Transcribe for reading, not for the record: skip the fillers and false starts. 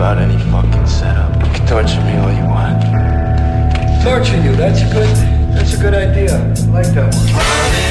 about any fucking setup. You can torture me all you want. Torture you, that's a good idea. I like that one.